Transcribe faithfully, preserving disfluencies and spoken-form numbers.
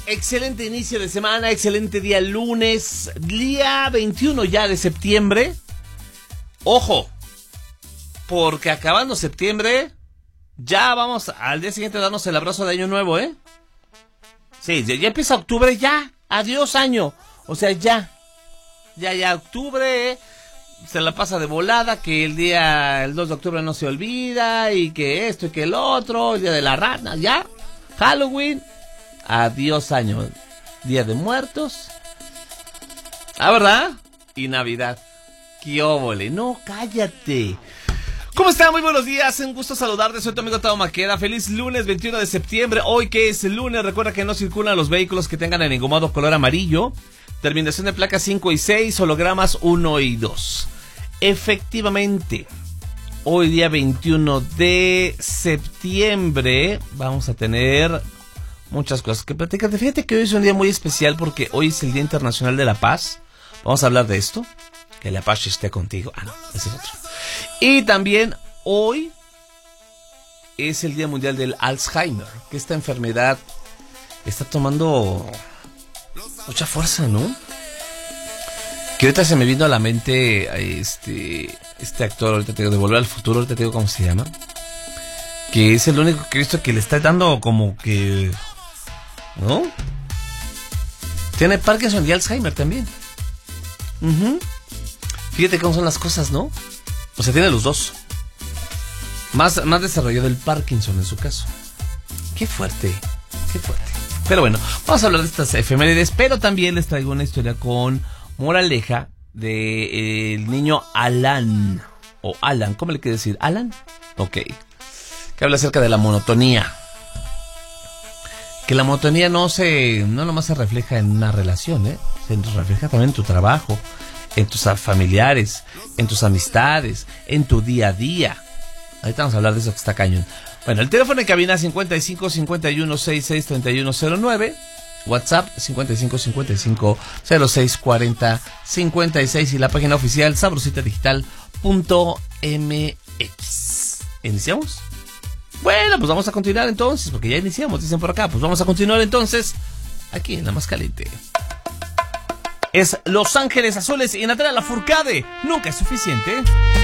Excelente inicio de semana, excelente día lunes, día veintiuno ya de septiembre. Ojo, porque acabando septiembre, ya vamos al día siguiente a darnos el abrazo de año nuevo, ¿eh? Sí, ya, ya empieza octubre, ya, adiós año, o sea, ya, ya, ya, octubre, se la pasa de volada, que el día, el dos de octubre no se olvida, y que esto y que el otro, el día de la rana, ya, Halloween. Adiós año, Día de Muertos. Ah, ¿verdad? Y Navidad. ¡Qué óvole! No, cállate. ¿Cómo están? Muy buenos días. Un gusto saludarte. Soy tu amigo Tao Maqueda. Feliz lunes veintiuno de septiembre. Hoy que es el lunes, recuerda que no circulan los vehículos que tengan el engomado color amarillo. Terminación de placas cinco y seis, hologramas uno y dos. Efectivamente, hoy día veintiuno de septiembre vamos a tener muchas cosas que platicar. Fíjate que hoy es un día muy especial porque hoy es el Día Internacional de la Paz. Vamos a hablar de esto. Que la paz esté contigo. Ah, no, ese es otro. Y también hoy es el Día Mundial del Alzheimer. Que esta enfermedad está tomando mucha fuerza, ¿no? Que ahorita se me vino a la mente este, este actor, ahorita te digo, de Volver al Futuro, ahorita te digo cómo se llama. Que es el único que he visto que le está dando como que... ¿no? Tiene Parkinson y Alzheimer también. Uh-huh. Fíjate cómo son las cosas, ¿no? O sea, tiene los dos. Más, más desarrollado el Parkinson en su caso. Qué fuerte, qué fuerte. Pero bueno, vamos a hablar de estas efemérides, pero también les traigo una historia con moraleja de eh, el niño Alan. O Alan, ¿cómo le quiere decir? ¿Alan? Ok. Que habla acerca de la monotonía. Que la monotonía no se, no nomás se refleja en una relación, ¿eh? Se refleja también en tu trabajo, en tus familiares, en tus amistades, en tu día a día. Ahorita vamos a hablar de eso que está cañón. Bueno, el teléfono de cabina cincuenta y cinco cincuenta y uno sesenta y seis treinta y uno cero nueve, WhatsApp cincuenta y cinco cincuenta y cinco cero seis cuarenta cincuenta y seis y la página oficial sabrosita digital punto m x. ¿Iniciamos? Bueno, pues vamos a continuar entonces, porque ya iniciamos, dicen por acá. Pues vamos a continuar entonces, aquí en La Más Caliente. Es Los Ángeles Azules y Natalia Lafourcade. Nunca es suficiente.